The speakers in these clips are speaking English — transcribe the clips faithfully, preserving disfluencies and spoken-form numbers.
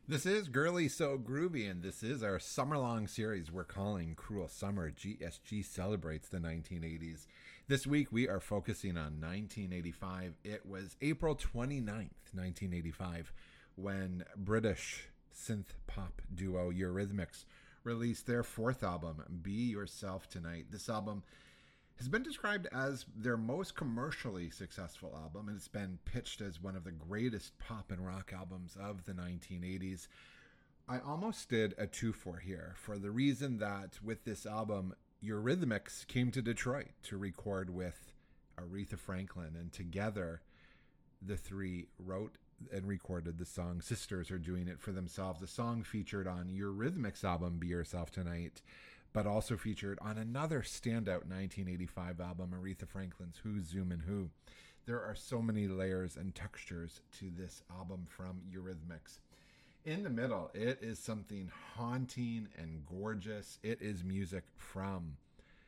This is Girly So Groovy, and this is our summer long series we're calling Cruel Summer. G S G celebrates the nineteen eighties. This week we are focusing on nineteen eighty-five. It was April twenty-ninth, nineteen eighty-five, when British synth pop duo Eurythmics released their fourth album, Be Yourself Tonight. This album has been described as their most commercially successful album, and it's been pitched as one of the greatest pop and rock albums of the nineteen eighties. I almost did a two-for here for the reason that with this album, Eurythmics came to Detroit to record with Aretha Franklin, and together the three wrote and recorded the song Sisters Are Doing It For Themselves, a song featured on Eurythmics' album Be Yourself Tonight, but also featured on another standout nineteen eighty-five album, Aretha Franklin's Who's Zoomin' Who. There are so many layers and textures to this album from Eurythmics. In the middle, it is something haunting and gorgeous. It is music from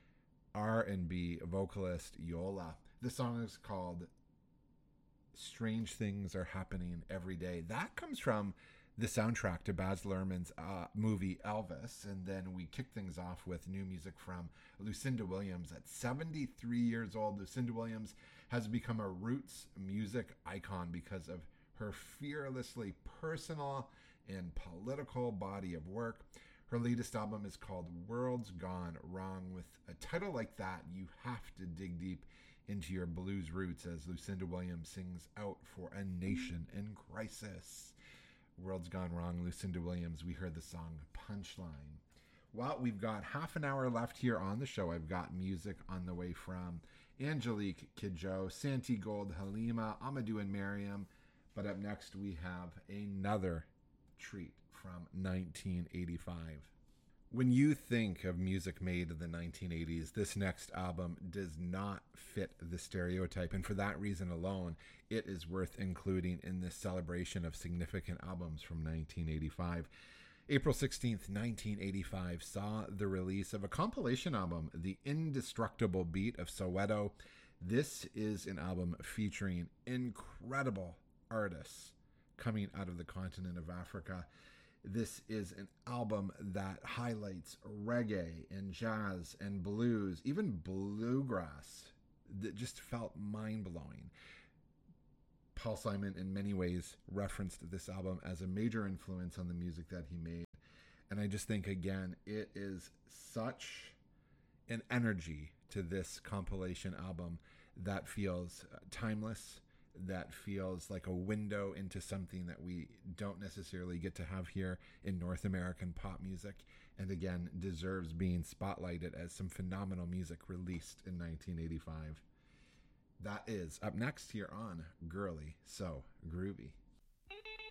R and B vocalist Yola. The song is called Strange Things Are Happening Every Day. That comes from the soundtrack to Baz Luhrmann's uh, movie Elvis. And then we kick things off with new music from Lucinda Williams. At seventy-three years old, Lucinda Williams has become a roots music icon because of her fearlessly personal and political body of work. Her latest album is called World's Gone Wrong. With a title like that, you have to dig deep into your blues roots as Lucinda Williams sings out for a nation in crisis. World's Gone Wrong, Lucinda Williams. We heard the song Punchline. Well, we've got half an hour left here on the show. I've got music on the way from Angelique Kidjo, Santi Gold, Halima, Amadou and Mariam. But up next, we have another treat from nineteen eighty-five. When you think of music made in the nineteen eighties, this next album does not fit the stereotype, and for that reason alone, it is worth including in this celebration of significant albums from nineteen eighty-five. April sixteenth, nineteen eighty-five saw the release of a compilation album, The Indestructible Beat of Soweto. This is an album featuring incredible artists coming out of the continent of Africa. This is an album that highlights reggae and jazz and blues, even bluegrass, that just felt mind-blowing. Paul Simon, in many ways, referenced this album as a major influence on the music that he made. And I just think, again, it is such an energy to this compilation album that feels timeless, that feels like a window into something that we don't necessarily get to have here in North American pop music, and again, deserves being spotlighted as some phenomenal music released in nineteen eighty-five. That is up next here on Girly So Groovy.